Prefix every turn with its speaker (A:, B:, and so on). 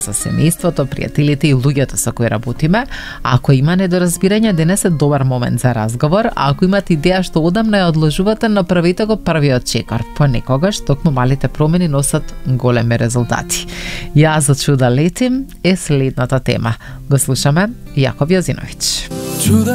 A: со семејството, пријателите и луѓето со кои работиме. Ако има недоразбирање, денес е добар момент за разговор. А ако имате идеја што одамна ја одложувате, направете го првиот чекор. Понекогаш токму малите промени носат големи резултати. Ја за чуда летим е следната тема. Го слушаме Јаков Јозиновиќ.